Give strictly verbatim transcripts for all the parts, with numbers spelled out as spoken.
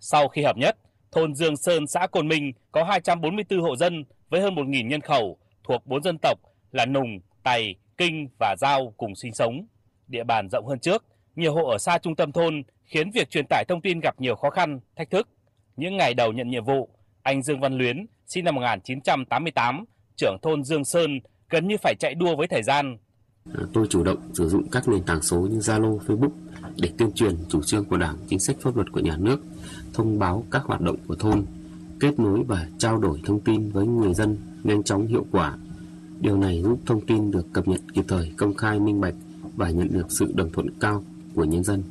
Sau khi hợp nhất, thôn Dương Sơn, xã Cồn Minh có hai trăm bốn mươi tư hộ dân với hơn một nghìn nhân khẩu thuộc bốn dân tộc là Nùng, Tày, Kinh và Dao cùng sinh sống. Địa bàn rộng hơn trước, nhiều hộ ở xa trung tâm thôn khiến việc truyền tải thông tin gặp nhiều khó khăn, thách thức. Những ngày đầu nhận nhiệm vụ, anh Dương Văn Luyến, sinh năm một nghìn chín trăm tám mươi tám, trưởng thôn Dương Sơn, gần như phải chạy đua với thời gian. Tôi chủ động sử dụng các nền tảng số như Zalo, Facebook để tuyên truyền chủ trương của Đảng, chính sách pháp luật của nhà nước, thông báo các hoạt động của thôn, kết nối và trao đổi thông tin với người dân nhanh chóng, hiệu quả. Điều này giúp thông tin được cập nhật kịp thời, công khai, minh bạch và nhận được sự đồng thuận cao của nhân dân.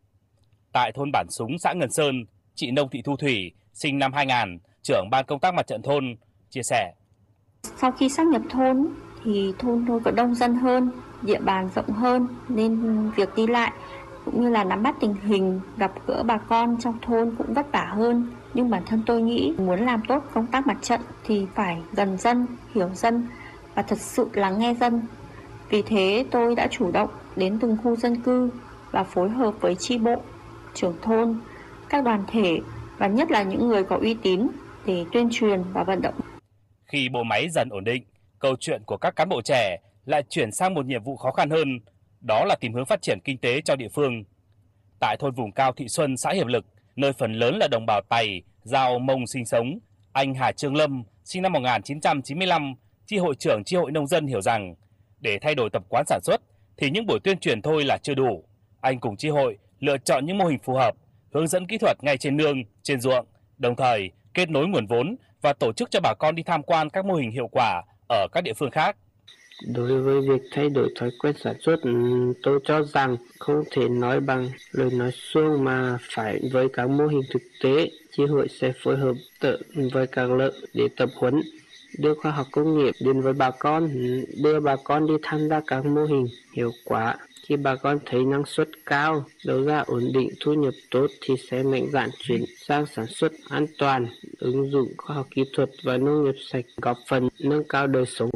Tại thôn Bản Súng, xã Ngân Sơn, chị Nông Thị Thu Thủy, sinh năm hai nghìn, trưởng ban công tác mặt trận thôn, chia sẻ. Sau khi sáp nhập thôn thì thôn tôi có đông dân hơn, địa bàn rộng hơn nên việc đi lại cũng như là nắm bắt tình hình, gặp gỡ bà con trong thôn cũng vất vả hơn. Nhưng bản thân tôi nghĩ muốn làm tốt công tác mặt trận thì phải gần dân, hiểu dân và thật sự lắng nghe dân. Vì thế tôi đã chủ động đến từng khu dân cư và phối hợp với chi bộ, trưởng thôn, các đoàn thể và nhất là những người có uy tín để tuyên truyền và vận động. Khi bộ máy dần ổn định, câu chuyện của các cán bộ trẻ lại chuyển sang một nhiệm vụ khó khăn hơn, đó là tìm hướng phát triển kinh tế cho địa phương. Tại thôn vùng cao Thị Xuân, xã Hiệp Lực, nơi phần lớn là đồng bào Tày, Dao, Mông sinh sống, anh Hà Trương Lâm, sinh năm một nghìn chín trăm chín mươi lăm, chi hội trưởng chi hội nông dân hiểu rằng để thay đổi tập quán sản xuất thì những buổi tuyên truyền thôi là chưa đủ. Anh cùng chi hội lựa chọn những mô hình phù hợp, hướng dẫn kỹ thuật ngay trên nương, trên ruộng, đồng thời kết nối nguồn vốn và tổ chức cho bà con đi tham quan các mô hình hiệu quả ở các địa phương khác. Đối với việc thay đổi thói quen sản xuất, tôi cho rằng không thể nói bằng lời nói suông mà phải với các mô hình thực tế. Chi hội sẽ phối hợp với các lớp để tập huấn, đưa khoa học công nghệ đến với bà con, đưa bà con đi tham gia các mô hình hiệu quả. Khi bà con thấy năng suất cao, đầu ra ổn định, thu nhập tốt thì sẽ mạnh dạn chuyển sang sản xuất an toàn, ứng dụng khoa học kỹ thuật và nông nghiệp sạch, góp phần nâng cao đời sống.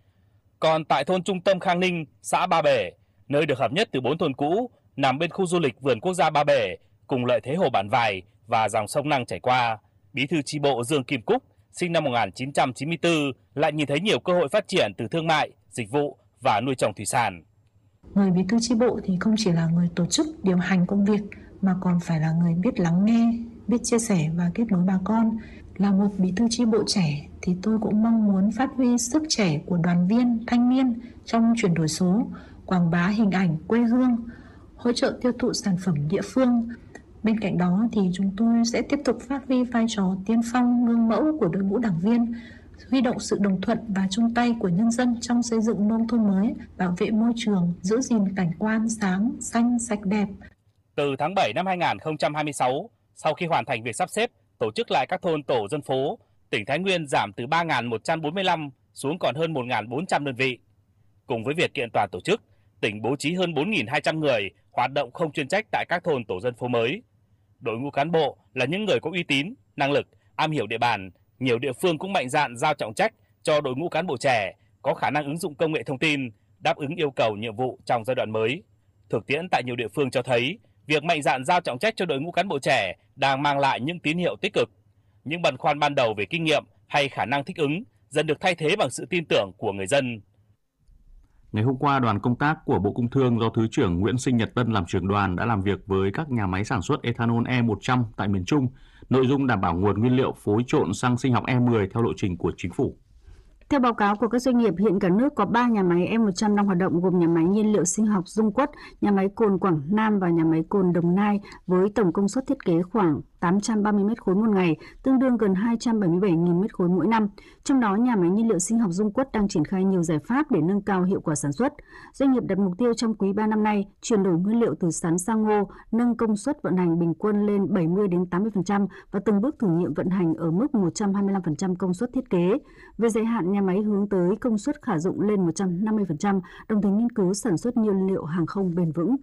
Còn tại thôn trung tâm Khang Ninh, xã Ba Bể, nơi được hợp nhất từ bốn thôn cũ, nằm bên khu du lịch vườn quốc gia Ba Bể, cùng lợi thế hồ Bản Vài và dòng sông Năng chảy qua, bí thư chi bộ Dương Kim Cúc, sinh năm một nghìn chín trăm chín mươi tư, lại nhìn thấy nhiều cơ hội phát triển từ thương mại, dịch vụ và nuôi trồng thủy sản. Người bí thư chi bộ thì không chỉ là người tổ chức điều hành công việc mà còn phải là người biết lắng nghe, biết chia sẻ và kết nối bà con. Là một bí thư chi bộ trẻ thì tôi cũng mong muốn phát huy sức trẻ của đoàn viên, thanh niên trong chuyển đổi số, quảng bá hình ảnh quê hương, hỗ trợ tiêu thụ sản phẩm địa phương. Bên cạnh đó thì chúng tôi sẽ tiếp tục phát huy vai trò tiên phong, gương mẫu của đội ngũ đảng viên, huy động sự đồng thuận và chung tay của nhân dân trong xây dựng nông thôn mới, bảo vệ môi trường, giữ gìn cảnh quan sáng, xanh, sạch đẹp. Từ tháng bảy năm hai nghìn không trăm hai mươi sáu, sau khi hoàn thành việc sắp xếp, tổ chức lại các thôn tổ dân phố, tỉnh Thái Nguyên giảm từ ba nghìn một trăm bốn mươi lăm xuống còn hơn một nghìn bốn trăm đơn vị. Cùng với việc kiện toàn tổ chức, tỉnh bố trí hơn bốn nghìn hai trăm người hoạt động không chuyên trách tại các thôn tổ dân phố mới. Đội ngũ cán bộ là những người có uy tín, năng lực, am hiểu địa bàn. Nhiều địa phương cũng mạnh dạn giao trọng trách cho đội ngũ cán bộ trẻ có khả năng ứng dụng công nghệ thông tin, đáp ứng yêu cầu nhiệm vụ trong giai đoạn mới. Thực tiễn tại nhiều địa phương cho thấy, việc mạnh dạn giao trọng trách cho đội ngũ cán bộ trẻ đang mang lại những tín hiệu tích cực. Những băn khoăn ban đầu về kinh nghiệm hay khả năng thích ứng dần được thay thế bằng sự tin tưởng của người dân. Ngày hôm qua, đoàn công tác của Bộ Công Thương do Thứ trưởng Nguyễn Sinh Nhật Tân làm trưởng đoàn đã làm việc với các nhà máy sản xuất ethanol E một trăm tại miền Trung. Nội dung đảm bảo nguồn nguyên liệu phối trộn xăng sinh học E mười theo lộ trình của chính phủ. Theo báo cáo của các doanh nghiệp, hiện cả nước có ba nhà máy E một trăm đang hoạt động gồm nhà máy nhiên liệu sinh học Dung Quất, nhà máy cồn Quảng Nam và nhà máy cồn Đồng Nai với tổng công suất thiết kế khoảng tám trăm ba mươi mét khối một ngày, tương đương gần hai trăm bảy mươi bảy nghìn mét khối mỗi năm. Trong đó, nhà máy nhiên liệu sinh học Dung Quất đang triển khai nhiều giải pháp để nâng cao hiệu quả sản xuất. Doanh nghiệp đặt mục tiêu trong quý ba năm nay chuyển đổi nguyên liệu từ sắn sang ngô, nâng công suất vận hành bình quân lên bảy mươi đến tám mươi phần trăm và từng bước thử nghiệm vận hành ở mức một trăm hai mươi lăm phần trăm công suất thiết kế. Về dài hạn, nhà máy hướng tới công suất khả dụng lên một trăm năm mươi phần trăm, đồng thời nghiên cứu sản xuất nhiên liệu hàng không bền vững.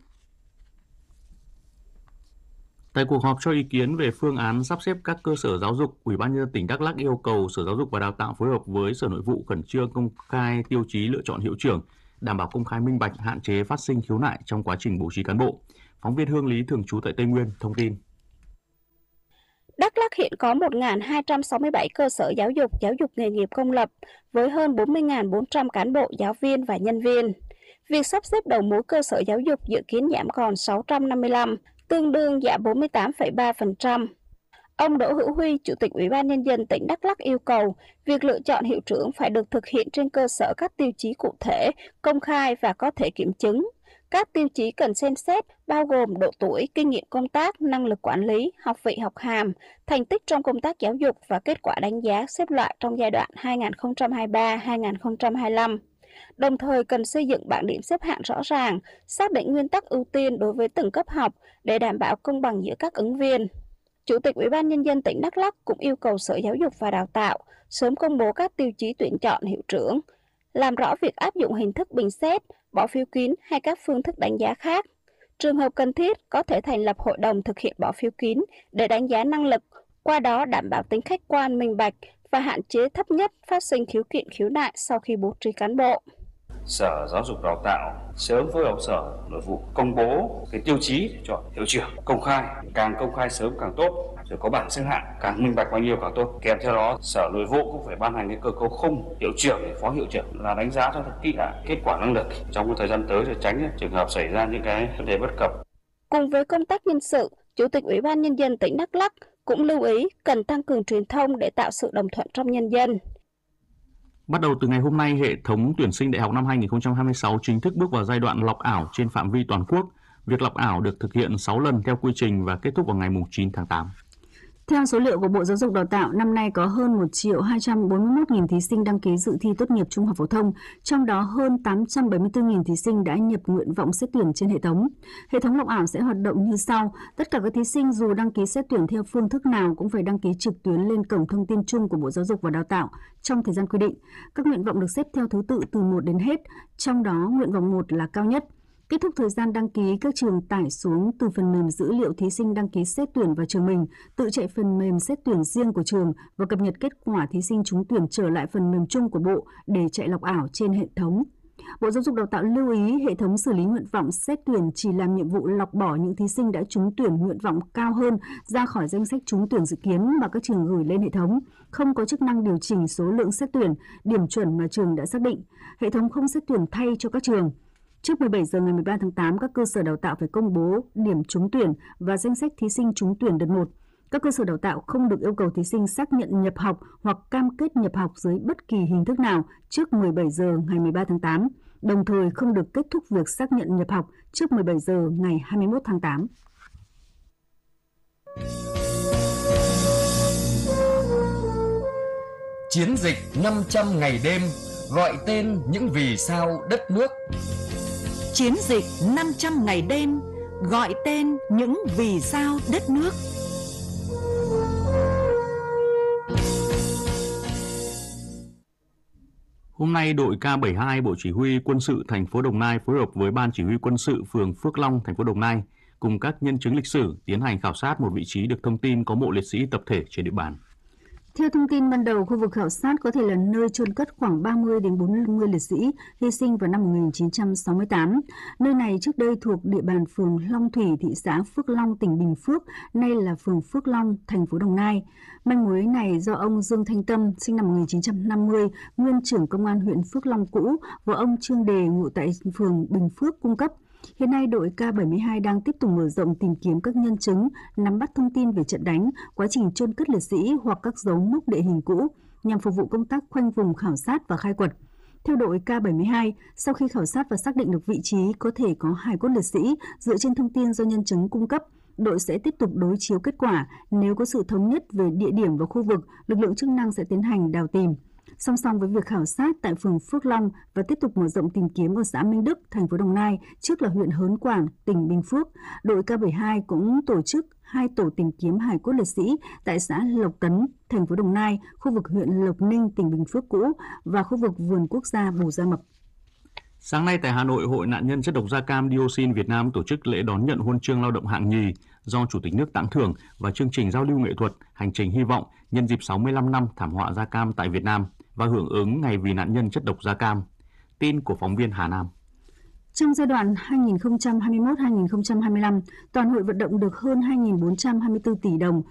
Tại cuộc họp cho ý kiến về phương án sắp xếp các cơ sở giáo dục, Ủy ban nhân dân tỉnh Đắk Lắk yêu cầu Sở Giáo dục và Đào tạo phối hợp với Sở Nội vụ khẩn trương công khai tiêu chí lựa chọn hiệu trưởng, đảm bảo công khai minh bạch, hạn chế phát sinh khiếu nại trong quá trình bố trí cán bộ. Phóng viên Hương Lý thường trú tại Tây Nguyên thông tin. nước hiện có một nghìn hai trăm sáu mươi bảy cơ sở giáo dục, giáo dục nghề nghiệp công lập với hơn bốn mươi nghìn bốn trăm cán bộ, giáo viên và nhân viên. Việc sắp xếp đầu mối cơ sở giáo dục dự kiến giảm còn sáu trăm năm mươi lăm, tương đương giảm bốn mươi tám phẩy ba phần trăm. Ông Đỗ Hữu Huy, Chủ tịch Ủy ban Nhân dân tỉnh Đắk Lắk yêu cầu việc lựa chọn hiệu trưởng phải được thực hiện trên cơ sở các tiêu chí cụ thể, công khai và có thể kiểm chứng. Các tiêu chí cần xem xét bao gồm độ tuổi, kinh nghiệm công tác, năng lực quản lý, học vị học hàm, thành tích trong công tác giáo dục và kết quả đánh giá xếp loại trong giai đoạn hai nghìn không trăm hai mươi ba đến hai nghìn không trăm hai mươi lăm. Đồng thời cần xây dựng bảng điểm xếp hạng rõ ràng, xác định nguyên tắc ưu tiên đối với từng cấp học để đảm bảo công bằng giữa các ứng viên. Chủ tịch Ủy ban Nhân dân tỉnh Đắk Lắk cũng yêu cầu Sở Giáo dục và Đào tạo sớm công bố các tiêu chí tuyển chọn hiệu trưởng, làm rõ việc áp dụng hình thức bình xét, bỏ phiếu kín hay các phương thức đánh giá khác. Trường hợp cần thiết có thể thành lập hội đồng thực hiện bỏ phiếu kín để đánh giá năng lực, qua đó đảm bảo tính khách quan, minh bạch và hạn chế thấp nhất phát sinh khiếu kiện khiếu nại sau khi bố trí cán bộ. Sở Giáo dục Đào tạo sớm phối hợp Sở Nội vụ công bố cái tiêu chí để chọn hiệu trưởng công khai, càng công khai sớm càng tốt, rồi có bảng xếp hạng càng minh bạch bao nhiêu càng tốt. Kèm theo đó, Sở Nội vụ cũng phải ban hành cái cơ cấu khung hiệu trưởng, phó hiệu trưởng là đánh giá cho thật kỹ lại kết quả năng lực trong cái thời gian tới để tránh trường hợp xảy ra những cái vấn đề bất cập. Cùng với công tác nhân sự, Chủ tịch Ủy ban Nhân dân tỉnh Đắk Lắk cũng lưu ý cần tăng cường truyền thông để tạo sự đồng thuận trong nhân dân. Bắt đầu từ ngày hôm nay, hệ thống tuyển sinh đại học năm hai nghìn không trăm hai mươi sáu chính thức bước vào giai đoạn lọc ảo trên phạm vi toàn quốc. Việc lọc ảo được thực hiện sáu lần theo quy trình và kết thúc vào ngày chín tháng tám. Theo số liệu của Bộ Giáo dục Đào tạo, năm nay có hơn một triệu hai trăm bốn mươi mốt nghìn thí sinh đăng ký dự thi tốt nghiệp trung học phổ thông, trong đó hơn tám trăm bảy mươi tư nghìn thí sinh đã nhập nguyện vọng xét tuyển trên hệ thống. Hệ thống lọc ảo sẽ hoạt động như sau: tất cả các thí sinh dù đăng ký xét tuyển theo phương thức nào cũng phải đăng ký trực tuyến lên cổng thông tin chung của Bộ Giáo dục và Đào tạo trong thời gian quy định. Các nguyện vọng được xếp theo thứ tự từ một đến hết, trong đó nguyện vọng một là cao nhất. Kết thúc thời gian đăng ký, các trường tải xuống từ phần mềm dữ liệu thí sinh đăng ký xét tuyển vào trường mình, tự chạy phần mềm xét tuyển riêng của trường và cập nhật kết quả thí sinh trúng tuyển trở lại phần mềm chung của Bộ để chạy lọc ảo trên hệ thống. Bộ Giáo dục Đào tạo lưu ý hệ thống xử lý nguyện vọng xét tuyển chỉ làm nhiệm vụ lọc bỏ những thí sinh đã trúng tuyển nguyện vọng cao hơn ra khỏi danh sách trúng tuyển dự kiến mà các trường gửi lên hệ thống, không có chức năng điều chỉnh số lượng xét tuyển, điểm chuẩn mà trường đã xác định. Hệ thống không xét tuyển thay cho các trường. Trước mười bảy giờ ngày mười ba tháng tám, các cơ sở đào tạo phải công bố điểm trúng tuyển và danh sách thí sinh trúng tuyển đợt một. Các cơ sở đào tạo không được yêu cầu thí sinh xác nhận nhập học hoặc cam kết nhập học dưới bất kỳ hình thức nào trước mười bảy giờ ngày mười ba tháng tám, đồng thời không được kết thúc việc xác nhận nhập học trước mười bảy giờ ngày hai mươi mốt tháng tám. Chiến dịch năm trăm ngày đêm gọi tên những vì sao đất nước. Chiến dịch năm trăm ngày đêm gọi tên những vì sao đất nước. Hôm nay, đội K bảy mươi hai Bộ Chỉ huy Quân sự thành phố Đồng Nai phối hợp với Ban Chỉ huy Quân sự phường Phước Long, thành phố Đồng Nai cùng các nhân chứng lịch sử tiến hành khảo sát một vị trí được thông tin có mộ liệt sĩ tập thể trên địa bàn. Theo thông tin ban đầu, khu vực khảo sát có thể là nơi chôn cất khoảng ba mươi đến bốn mươi liệt sĩ hy sinh vào năm một nghìn chín trăm sáu mươi tám. Nơi này trước đây thuộc địa bàn phường Long Thủy, thị xã Phước Long, tỉnh Bình Phước, nay là phường Phước Long, thành phố Đồng Nai. Manh mối này do ông Dương Thanh Tâm, sinh năm một nghìn chín trăm năm mươi, nguyên trưởng công an huyện Phước Long cũ, và ông Trương Đề, ngụ tại phường Bình Phước cung cấp. Hiện nay, đội K bảy mươi hai đang tiếp tục mở rộng tìm kiếm các nhân chứng, nắm bắt thông tin về trận đánh, quá trình chôn cất liệt sĩ hoặc các dấu mốc địa hình cũ nhằm phục vụ công tác khoanh vùng khảo sát và khai quật. Theo đội K bảy mươi hai, sau khi khảo sát và xác định được vị trí có thể có hài cốt liệt sĩ dựa trên thông tin do nhân chứng cung cấp, đội sẽ tiếp tục đối chiếu kết quả. Nếu có sự thống nhất về địa điểm và khu vực, lực lượng chức năng sẽ tiến hành đào tìm. Song song với việc khảo sát tại phường Phước Long và tiếp tục mở rộng tìm kiếm ở xã Minh Đức, thành phố Đồng Nai, trước là huyện Hớn Quản, tỉnh Bình Phước, đội K bảy mươi hai cũng tổ chức hai tổ tìm kiếm hài cốt liệt sĩ tại xã Lộc Tấn, thành phố Đồng Nai, khu vực huyện Lộc Ninh, tỉnh Bình Phước cũ và khu vực vườn quốc gia Bù Gia Mập. Sáng nay tại Hà Nội, Hội nạn nhân chất độc da cam dioxin Việt Nam tổ chức lễ đón nhận huân chương lao động hạng nhì do Chủ tịch nước tặng thưởng và chương trình giao lưu nghệ thuật Hành trình hy vọng nhân dịp sáu mươi lăm năm thảm họa da cam tại Việt Nam và hưởng ứng Ngày vì nạn nhân chất độc da cam. Tin của phóng viên Hà Nam. Trong giai đoạn hai nghìn không trăm hai mươi mốt đến hai nghìn không trăm hai mươi lăm, toàn hội vận động được hơn hai nghìn bốn trăm hai mươi tư tỷ đồng